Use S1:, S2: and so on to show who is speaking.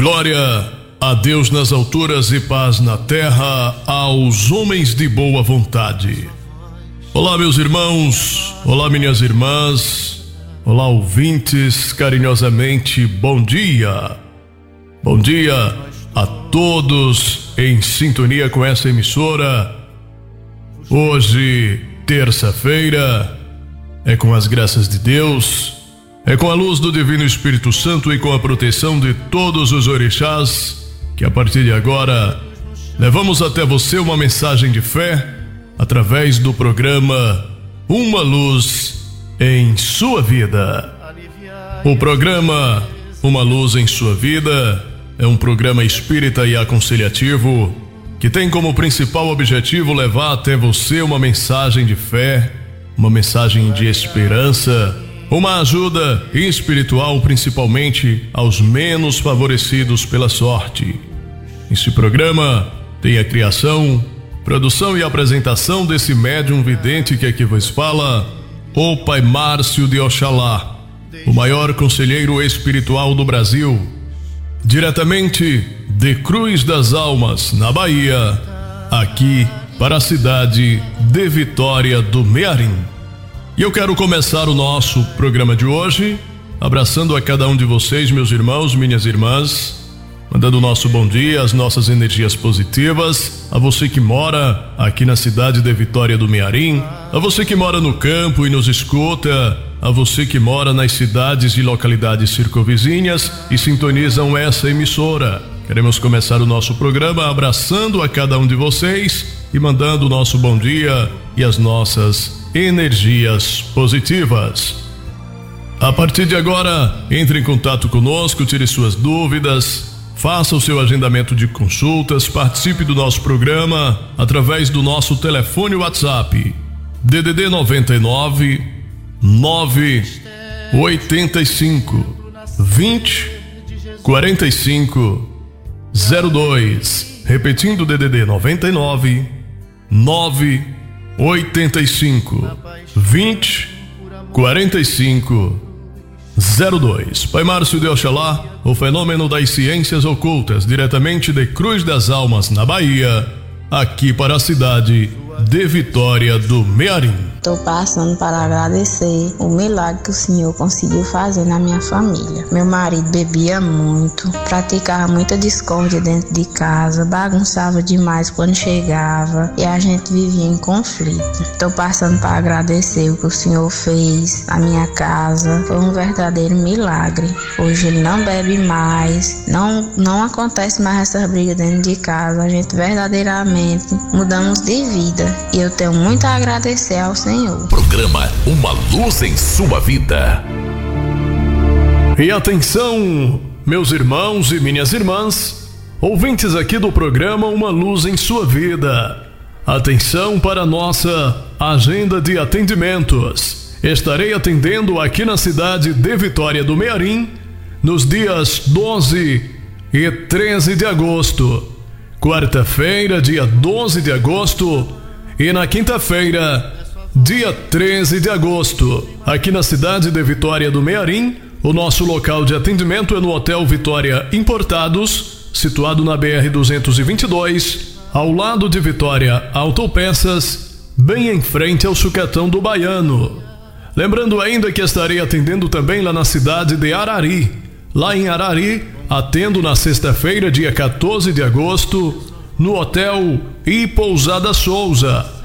S1: Glória a Deus nas alturas e paz na terra aos homens de boa vontade. Olá, meus irmãos, olá, minhas irmãs, olá, ouvintes, carinhosamente, bom dia. Bom dia a todos em sintonia com essa emissora. Hoje, terça-feira, é com as graças de Deus, é com a luz do Divino Espírito Santo e com a proteção de todos os orixás que a partir de agora levamos até você uma mensagem de fé através do programa Uma Luz em Sua Vida. O programa Uma Luz em Sua Vida é um programa espírita e aconselhativo que tem como principal objetivo levar até você uma mensagem de fé, uma mensagem de esperança, uma ajuda espiritual principalmente aos menos favorecidos pela sorte. Esse programa tem a criação, produção e apresentação desse médium vidente que aqui vos fala, o Pai Márcio de Oxalá, o maior conselheiro espiritual do Brasil, diretamente de Cruz das Almas, na Bahia, aqui para a cidade de Vitória do Mearim. E eu quero começar o nosso programa de hoje abraçando a cada um de vocês, meus irmãos, minhas irmãs, mandando o nosso bom dia, as nossas energias positivas, a você que mora aqui na cidade de Vitória do Mearim, a você que mora no campo e nos escuta, a você que mora nas cidades e localidades circunvizinhas e sintonizam essa emissora. Queremos começar o nosso programa abraçando a cada um de vocês e mandando o nosso bom dia e as nossas energias positivas. A partir de agora, entre em contato conosco, tire suas dúvidas, faça o seu agendamento de consultas, participe do nosso programa através do nosso telefone WhatsApp DDD 99 985 20 45 02, repetindo DDD 99 985 20 45 02. Pai Márcio de Oxalá, o fenômeno das ciências ocultas, diretamente de Cruz das Almas, na Bahia, aqui para a cidade de Vitória do Mearim.
S2: Estou passando para agradecer o milagre que o Senhor conseguiu fazer na minha família. Meu marido bebia muito, praticava muita discórdia dentro de casa, bagunçava demais quando chegava e a gente vivia em conflito. Estou passando para agradecer o que o Senhor fez na minha casa. Foi um verdadeiro milagre. Hoje ele não bebe mais, não acontece mais essa briga dentro de casa. A gente verdadeiramente mudamos de vida e eu tenho muito a agradecer ao Senhor.
S3: Programa Uma Luz em Sua Vida.
S1: E atenção, meus irmãos e minhas irmãs, ouvintes aqui do programa Uma Luz em Sua Vida. Atenção para a nossa agenda de atendimentos. Estarei atendendo aqui na cidade de Vitória do Mearim nos dias 12 e 13 de agosto. Quarta-feira, dia 12 de agosto, e na quinta-feira, dia 13 de agosto, aqui na cidade de Vitória do Mearim. O nosso local de atendimento é no Hotel Vitória Importados, situado na BR-222, ao lado de Vitória Autopeças, bem em frente ao Sucatão do Baiano. Lembrando ainda que estarei atendendo também lá na cidade de Arari. Lá em Arari, atendo na sexta-feira, dia 14 de agosto, no Hotel e Pousada Souza,